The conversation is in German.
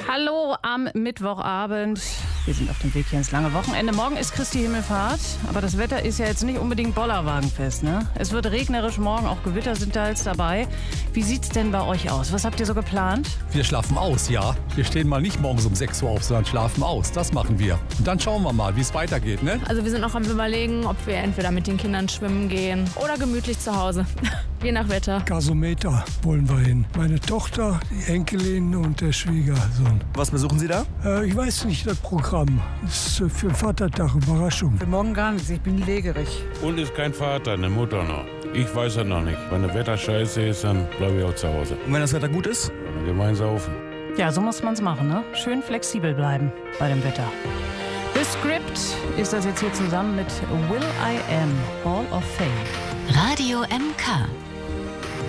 Hallo am Mittwochabend. Wir sind auf dem Weg hier ins lange Wochenende. Morgen ist Christi Himmelfahrt, aber das Wetter ist ja jetzt nicht unbedingt bollerwagenfest, ne? Es wird regnerisch morgen, auch Gewitter sind teils dabei. Wie sieht's denn bei euch aus? Was habt ihr so geplant? Wir schlafen aus, ja. Wir stehen mal nicht morgens um 6 Uhr auf, sondern schlafen aus. Das machen wir. Und dann schauen wir mal, wie es weitergeht, ne? Also wir sind noch am Überlegen, ob wir entweder mit den Kindern schwimmen gehen oder gemütlich zu Hause. Je nach Wetter. Gasometer wollen wir hin. Meine Tochter, die Enkelin und der Schwiegersohn. Was besuchen Sie da? Ich weiß nicht, das Programm. Das ist für den Vatertag Überraschung. Für morgen gar nichts, ich bin legerig. Und ist kein Vater, eine Mutter noch. Ich weiß es noch nicht. Wenn das Wetter scheiße ist, dann bleibe ich auch zu Hause. Und wenn das Wetter gut ist? Dann gehen wir ins Saufen. Ja, so muss man's machen, ne? Schön flexibel bleiben bei dem Wetter. The Script ist das jetzt hier zusammen mit Will I Am, Hall of Fame. Radio MK.